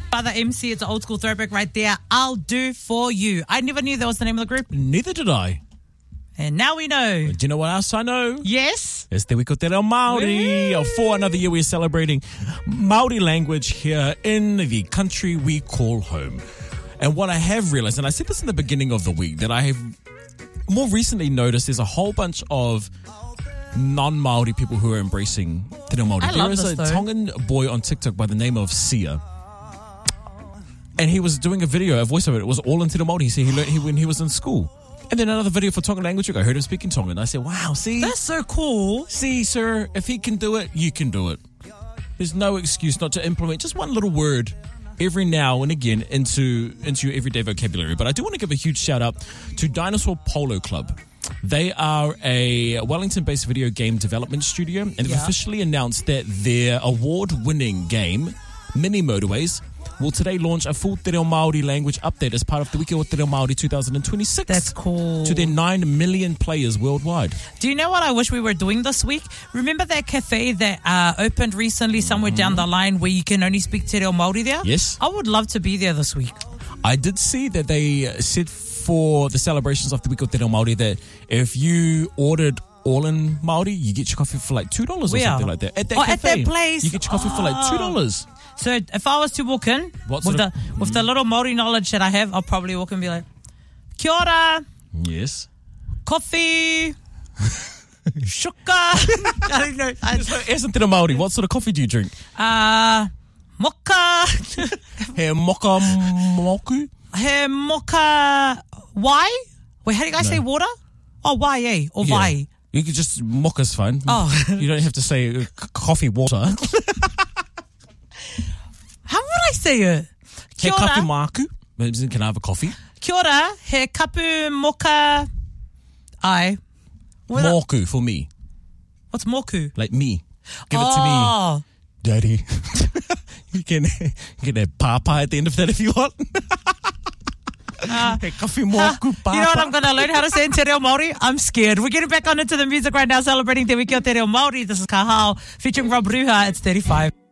By the MC, it's an old school throwback right there. I'll do for you. I never knew that was the name of the group. Neither did I. And now we know. Do you know what else I know? Yes. It's Te Wiko Te Reo Māori. For another year, we're celebrating Māori language here in the country we call home. And what I have realized, and I said this in the beginning of the week, that I have more recently noticed there's a whole bunch of non-Māori people who are embracing Te Reo Māori. There is a Tongan boy on TikTok by the name of Sia. And he was doing a video, a voiceover. It was all in Te Reo Māori. He said he learned when he was in school. And then another video for Tongan language. I heard him speaking Tongan. I said, wow, see? That's so cool. See, sir, if he can do it, you can do it. There's no excuse not to implement just one little word every now and again into your everyday vocabulary. But I do want to give a huge shout out to Dinosaur Polo Club. They are a Wellington-based video game development studio, and they've officially announced that their award-winning game, Mini Motorways, will today launch a full Te Reo Māori language update as part of the Wiki o Te Reo Māori 2026. That's cool. To their 9 million players worldwide. Do you know what I wish we were doing this week? Remember that cafe that opened recently somewhere down the line where you can only speak Te Reo Māori there? Yes. I would love to be there this week. I did see that they said for the celebrations of the Wiki o Te Reo Māori that if you ordered all in Māori, you get your coffee for like $2 or something like that. At that cafe, at that place. You get your coffee for like $2. So if I was to walk in with the little Māori knowledge that I have, I'll probably walk in and be like, kia ora. Yes. Coffee. Shuka. I don't know. Isn't it a Māori? What sort of coffee do you drink? Mocha. He mocha moku? He mocha wai? Wait, how do you guys say water? Oh, wai, eh? Or vai? You could just mocha's fine. Oh. You don't have to say coffee water. How would I say it? He kapu maku. Can I have a coffee? Kia ora, he kapu mocha ai. Moku for me. What's moku? Like me. Give it to me, Daddy. You can get a papa at the end of that if you want. He kapu moku papa. You know what I'm going to learn how to say in Te Reo Māori? I'm scared. We're getting back on into the music right now, celebrating Te Wiki o Te Reo Māori. This is Kahao featuring Rob Ruha. It's 35.